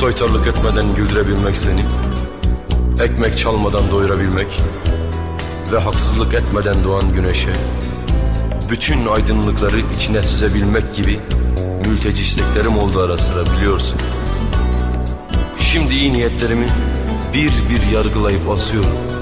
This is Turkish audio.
soytarlık etmeden güldürebilmek seni, ekmek çalmadan doyurabilmek ve haksızlık etmeden doğan güneşe bütün aydınlıkları içine süzebilmek gibi mülteci isteklerim oldu ara sıra, biliyorsun. Şimdi iyi niyetlerimi bir bir yargılayıp asıyorum.